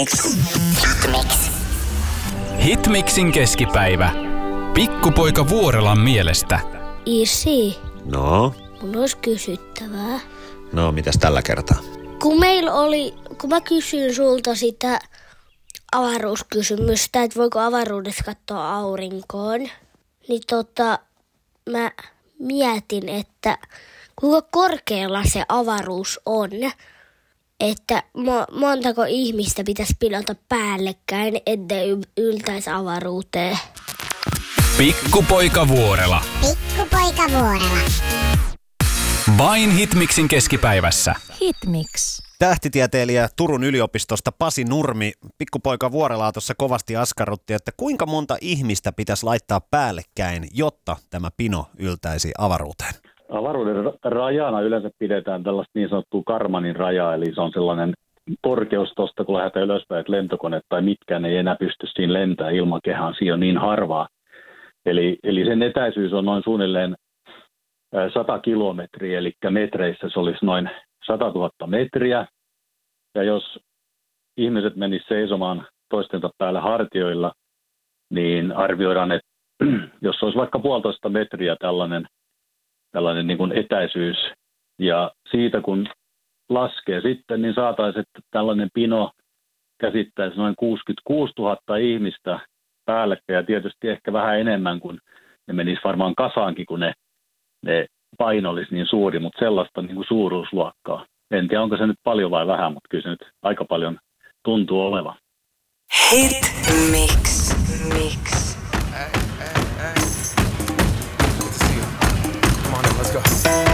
Hitmixin keskipäivä. Pikkupoika Vuorelan mielestä. Isi, No? mun olisi kysyttävää. No, mitäs tällä kertaa? Kun mä kysyin sulta sitä avaruuskysymystä, että voiko avaruudessa katsoa aurinkoon, niin mä mietin, että kuinka korkealla se avaruus on, että montako ihmistä pitäisi pilata päällekkäin, ettei yltäisi avaruuteen. Pikkupoika Vuorela. Pikkupoika Vuorela. Vain Hitmixin keskipäivässä. Hitmix. Tähtitieteilijä Turun yliopistosta Pasi Nurmi, pikkupoika Vuorelaa tuossa kovasti askarrutti, että kuinka monta ihmistä pitäisi laittaa päällekkäin, jotta tämä pino yltäisi avaruuteen? Avaruuden rajana yleensä pidetään tällaista niin sanottua Karmanin rajaa, eli se on sellainen korkeus tuosta, kun lähdetään ylöspäin, että lentokone tai mitkään ei enää pysty siinä lentämään ilmakehään, siinä on niin harvaa. Eli sen etäisyys on noin suunnilleen 100 kilometriä, eli metreissä se olisi noin 100 000 metriä. Ja jos ihmiset menisivät seisomaan toistensa päällä hartioilla, niin arvioidaan, että jos olisi vaikka 1,5 metriä tällainen niin kuin etäisyys, ja siitä kun laskee sitten, niin saataisiin, että tällainen pino käsittäisi noin 66 000 ihmistä päällekkäin, ja tietysti ehkä vähän enemmän, kun ne menisi varmaan kasaankin, kun ne paino olisi niin suuri, mutta sellaista niin kuin suuruusluokkaa. En tiedä, onko se nyt paljon vai vähän, mutta kyllä se nyt aika paljon tuntuu olevan. Hitmix. Good to see you. Come on in, let's go.